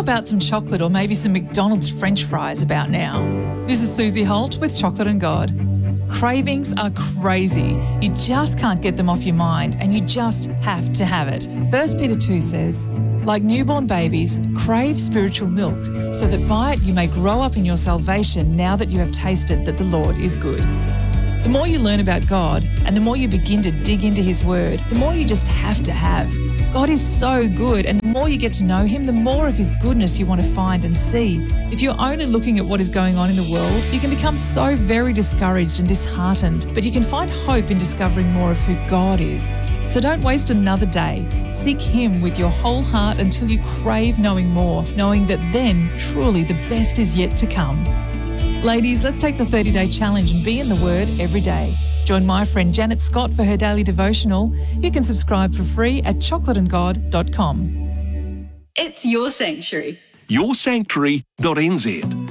about some chocolate or maybe some McDonald's French fries about now? This is Susie Holt with Chocolate and God. Cravings are crazy. You just can't get them off your mind and you just have to have it. 1 Peter 2 says, like newborn babies, crave spiritual milk so that by it you may grow up in your salvation now that you have tasted that the Lord is good. The more you learn about God and the more you begin to dig into His Word, the more you just have to have. God is so good, and the more you get to know Him, the more of His goodness you want to find and see. If you're only looking at what is going on in the world, you can become so very discouraged and disheartened, but you can find hope in discovering more of who God is. So don't waste another day. Seek Him with your whole heart until you crave knowing more, knowing that then truly the best is yet to come. Ladies, let's take the 30-day challenge and be in the Word every day. Join my friend Janet Scott for her daily devotional. You can subscribe for free at chocolateandgod.com. It's your sanctuary. Yoursanctuary.nz